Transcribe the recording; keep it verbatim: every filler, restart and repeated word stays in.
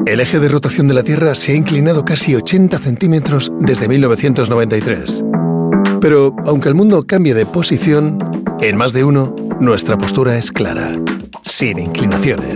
El eje de rotación de la Tierra se ha inclinado casi ochenta centímetros desde mil novecientos noventa y tres. Pero, aunque el mundo cambie de posición, en Más de Uno, nuestra postura es clara, sin inclinaciones.